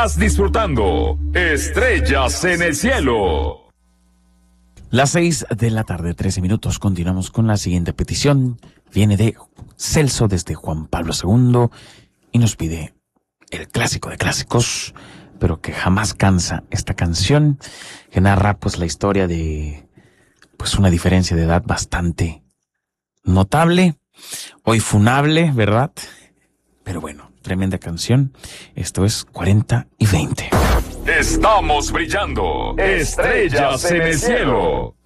Estás disfrutando Estrellas en el Cielo. Las 6 de la tarde, 13 minutos. Continuamos con la siguiente petición. Viene de Celso desde Juan Pablo II y nos pide el clásico de clásicos, pero que jamás cansa, esta canción que narra pues la historia de pues una diferencia de edad bastante notable, hoy funable, ¿verdad? Pero bueno, tremenda canción. Esto es 40 y 20. Estamos brillando. Estrellas en el Cielo.